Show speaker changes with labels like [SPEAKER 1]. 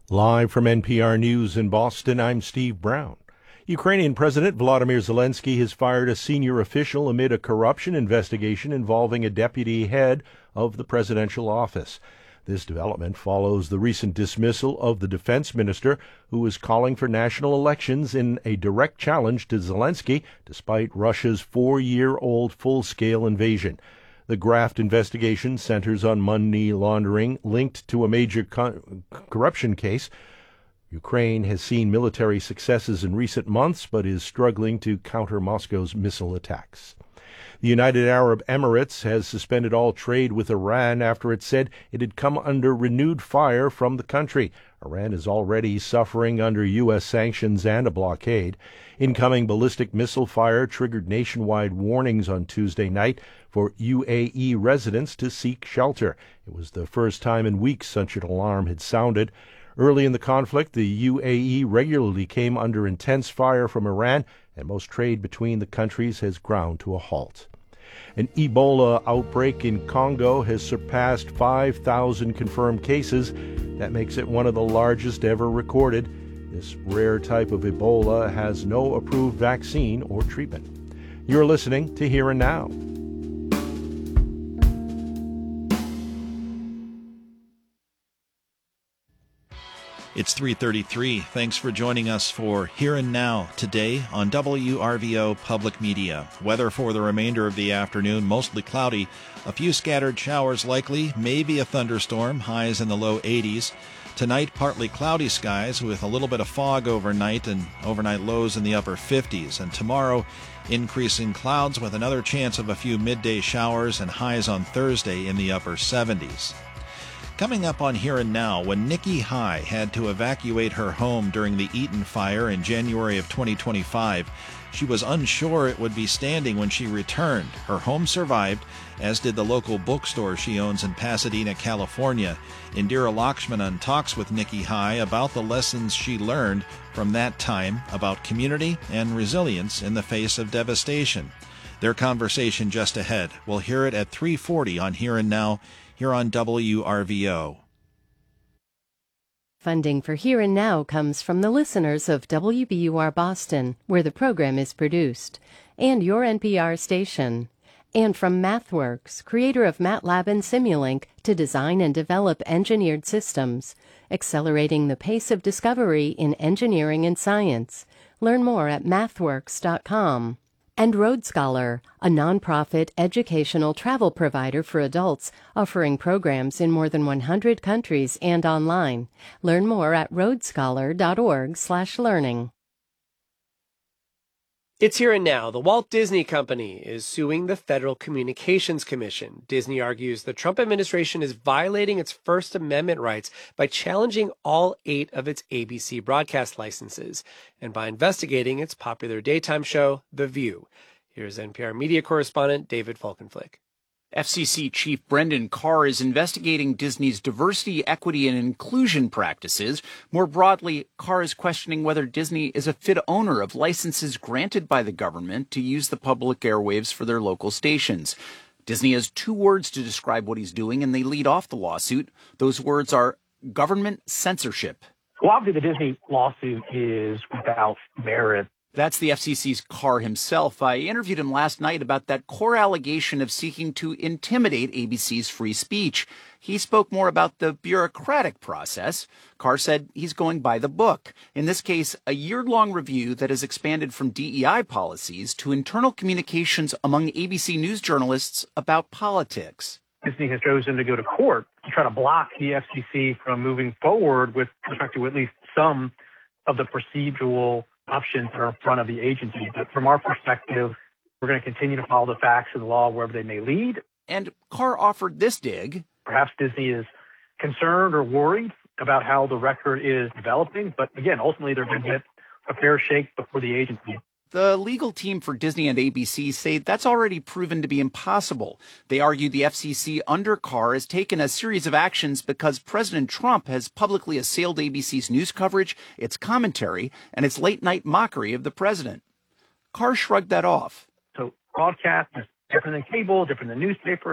[SPEAKER 1] Live from NPR News in Boston, I'm Steve Brown. Ukrainian President Volodymyr Zelensky has fired a senior official amid a corruption investigation involving a deputy head of the presidential office. This development follows the recent dismissal of the defense minister, who is calling for national elections in a direct challenge to Zelensky, despite Russia's 4-year-old full-scale invasion. The graft investigation centers on money laundering linked to a major corruption case. Ukraine has seen military successes in recent months, but is struggling to counter Moscow's missile attacks. The United Arab Emirates has suspended all trade with Iran after it said it had come under renewed fire from the country. Iran is already suffering under U.S. sanctions and a blockade. Incoming ballistic missile fire triggered nationwide warnings on Tuesday night for UAE residents to seek shelter. It was the first time in weeks such an alarm had sounded. Early in the conflict, the UAE regularly came under intense fire from Iran, and most trade between the countries has ground to a halt. An Ebola outbreak in Congo has surpassed 5,000 confirmed cases. That makes it one of the largest ever recorded. This rare type of Ebola has no approved vaccine or treatment. You're listening to Here and Now.
[SPEAKER 2] It's 3:33. Thanks for joining us for Here and Now today on WRVO Public Media. Weather for the remainder of the afternoon, mostly cloudy. A few scattered showers likely, maybe a thunderstorm, highs in the low 80s. Tonight, partly cloudy skies with a little bit of fog overnight and overnight lows in the upper 50s. And tomorrow, increasing clouds with another chance of a few midday showers and highs on Thursday in the upper 70s. Coming up on Here and Now, when Nikki High had to evacuate her home during the Eaton fire in January of 2025, she was unsure it would be standing when she returned. Her home survived, as did the local bookstore she owns in Pasadena, California. Indira Lakshmanan talks with Nikki High about the lessons she learned from that time about community and resilience in the face of devastation. Their conversation just ahead. We'll hear it at 3:40 on Here and Now, here on WRVO.
[SPEAKER 3] Funding for Here and Now comes from the listeners of WBUR Boston, where the program is produced, and your NPR station, and from MathWorks, creator of MATLAB and Simulink, to design and develop engineered systems, accelerating the pace of discovery in engineering and science. Learn more at mathworks.com. And Road Scholar, a nonprofit educational travel provider for adults, offering programs in more than 100 countries and online. Learn more at roadscholar.org/learning.
[SPEAKER 4] It's Here and Now. The Walt Disney Company is suing the Federal Communications Commission. Disney argues the Trump administration is violating its First Amendment rights by challenging all 8 of its ABC broadcast licenses and by investigating its popular daytime show, The View. Here's NPR media correspondent David Falkenflik.
[SPEAKER 5] FCC Chief Brendan Carr is investigating Disney's diversity, equity, and inclusion practices. More broadly, Carr is questioning whether Disney is a fit owner of licenses granted by the government to use the public airwaves for their local stations. Disney has 2 words to describe what he's doing, and they lead off the lawsuit. Those words are government censorship.
[SPEAKER 6] Well, obviously, the Disney lawsuit is without merit.
[SPEAKER 5] That's the FCC's Carr himself. I interviewed him last night about that core allegation of seeking to intimidate ABC's free speech. He spoke more about the bureaucratic process. Carr said he's going by the book. In this case, a year-long review that has expanded from DEI policies to internal communications among ABC News journalists about politics.
[SPEAKER 6] Disney has chosen to go to court to try to block the FCC from moving forward with respect to at least some of the procedural options that are in front of the agency. But from our perspective, we're going to continue to follow the facts of the law wherever they may lead.
[SPEAKER 5] And Carr offered this dig.
[SPEAKER 6] Perhaps Disney is concerned or worried about how the record is developing. But again, ultimately, they're going to get a fair shake before the agency.
[SPEAKER 5] The legal team for Disney and ABC say that's already proven to be impossible. They argue the FCC under Carr has taken a series of actions because President Trump has publicly assailed ABC's news coverage, its commentary, and its late-night mockery of the president. Carr shrugged that off.
[SPEAKER 6] So broadcast is different than cable, different than newspaper.